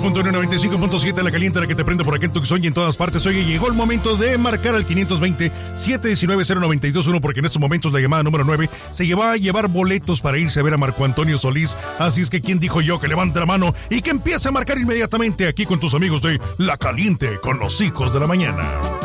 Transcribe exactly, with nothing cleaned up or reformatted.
punto uno, noventa y cinco punto siete, la caliente, la que te prende por aquí en Tucson y en todas partes. Oye, llegó el momento de marcar al quinientos veinte, setecientos diecinueve, cero noventa y dos uno, porque en estos momentos la llamada número nueve se lleva a llevar boletos para irse a ver a Marco Antonio Solís. Así es que, ¿quién dijo yo? Que levante la mano y que empiece a marcar inmediatamente aquí con tus amigos de La Caliente con los Hijos de la Mañana.